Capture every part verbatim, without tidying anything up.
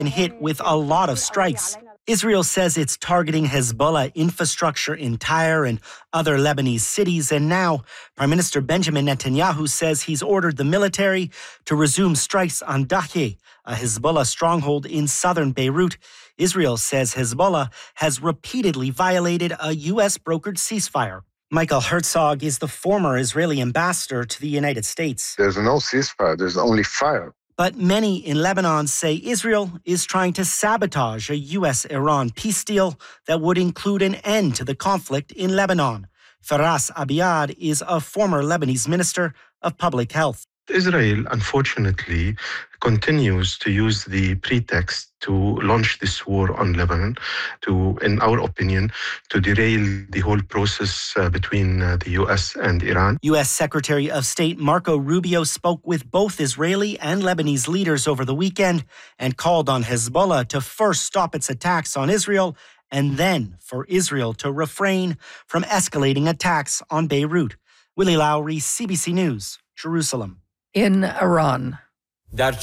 been hit with a lot of strikes. Israel says it's targeting Hezbollah infrastructure in Tyre and other Lebanese cities. And now Prime Minister Benjamin Netanyahu says he's ordered the military to resume strikes on Dahieh, a Hezbollah stronghold in southern Beirut. Israel says Hezbollah has repeatedly violated a U S brokered ceasefire. Michael Herzog is the former Israeli ambassador to the United States. There's no ceasefire, there's only fire. But many in Lebanon say Israel is trying to sabotage a U S Iran peace deal that would include an end to the conflict in Lebanon. Faras Abiad is a former Lebanese minister of public health. Israel, unfortunately, continues to use the pretext to launch this war on Lebanon, to, in our opinion, to derail the whole process uh, between uh, the U S and Iran. U S Secretary of State Marco Rubio spoke with both Israeli and Lebanese leaders over the weekend and called on Hezbollah to first stop its attacks on Israel and then for Israel to refrain from escalating attacks on Beirut. Willie Lowry, C B C News, Jerusalem. In Iran. A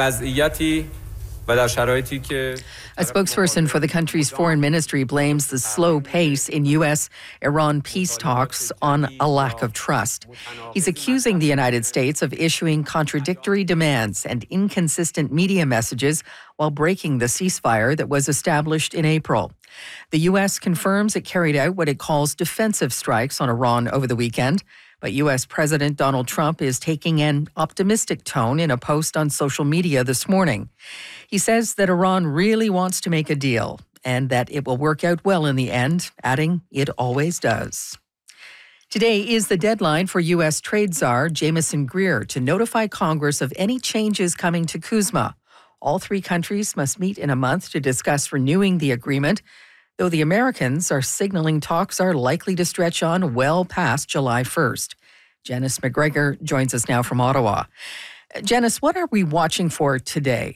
spokesperson for the country's foreign ministry blames the slow pace in U S-Iran peace talks on a lack of trust. He's accusing the United States of issuing contradictory demands and inconsistent media messages while breaking the ceasefire that was established in April. The U S confirms it carried out what it calls defensive strikes on Iran over the weekend. But U S President Donald Trump is taking an optimistic tone in a post on social media this morning. He says that Iran really wants to make a deal and that it will work out well in the end, adding it always does. Today is the deadline for U S Trade Czar Jameson Greer to notify Congress of any changes coming to CUSMA. All three countries must meet in a month to discuss renewing the agreement, though the Americans are signaling talks are likely to stretch on well past July first. Janice McGregor joins us now from Ottawa. Janice, what are we watching for today?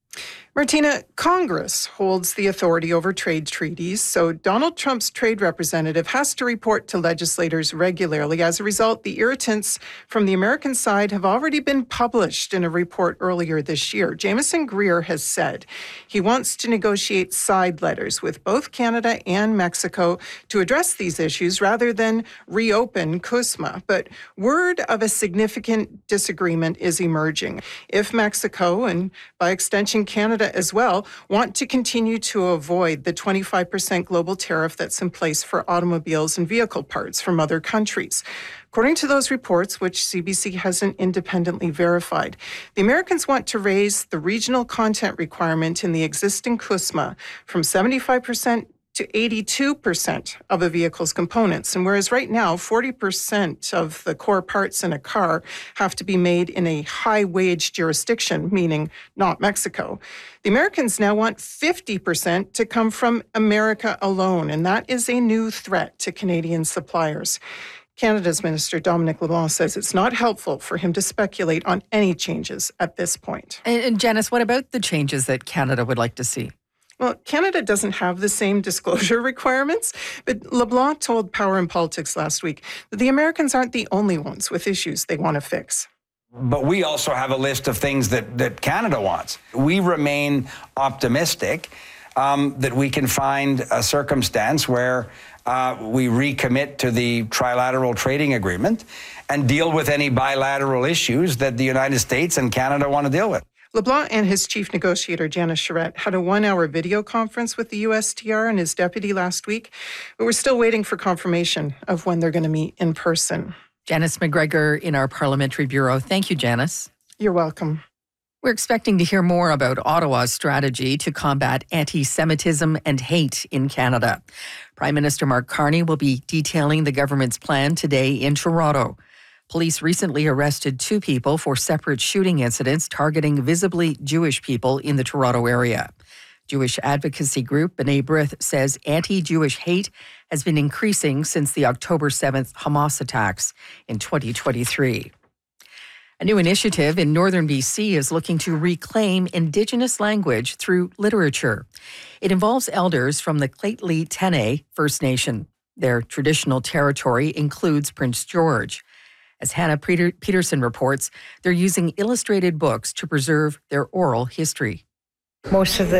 Martina, Congress holds the authority over trade treaties, so Donald Trump's trade representative has to report to legislators regularly. As a result, the irritants from the American side have already been published in a report earlier this year. Jameson Greer has said he wants to negotiate side letters with both Canada and Mexico to address these issues rather than reopen CUSMA. But word of a significant disagreement is emerging. If Mexico, and by extension Canada as well, want to continue to avoid the twenty-five percent global tariff that's in place for automobiles and vehicle parts from other countries. According to those reports, which C B C hasn't independently verified, the Americans want to raise the regional content requirement in the existing CUSMA from seventy-five percent to eighty-two percent of a vehicle's components. And whereas right now, forty percent of the core parts in a car have to be made in a high-wage jurisdiction, meaning not Mexico, the Americans now want fifty percent to come from America alone. And that is a new threat to Canadian suppliers. Canada's Minister Dominic LeBlanc says it's not helpful for him to speculate on any changes at this point. And, and Janice, what about the changes that Canada would like to see? Well, Canada doesn't have the same disclosure requirements, but LeBlanc told Power and Politics last week that the Americans aren't the only ones with issues they want to fix. But we also have a list of things that, that Canada wants. We remain optimistic um, that we can find a circumstance where uh, we recommit to the trilateral trading agreement and deal with any bilateral issues that the United States and Canada want to deal with. LeBlanc and his chief negotiator, Janice Charette, had a one-hour video conference with the U S T R and his deputy last week, but we're still waiting for confirmation of when they're going to meet in person. Janice McGregor in our Parliamentary Bureau. Thank you, Janice. You're welcome. We're expecting to hear more about Ottawa's strategy to combat anti-Semitism and hate in Canada. Prime Minister Mark Carney will be detailing the government's plan today in Toronto. Police recently arrested two people for separate shooting incidents targeting visibly Jewish people in the Toronto area. Jewish advocacy group B'nai B'rith says anti-Jewish hate has been increasing since the October seventh Hamas attacks in twenty twenty-three. A new initiative in northern B C is looking to reclaim Indigenous language through literature. It involves elders from the Lheidli T'enneh First Nation. Their traditional territory includes Prince George. As Hannah Peter- Peterson reports, they're using illustrated books to preserve their oral history. Most of the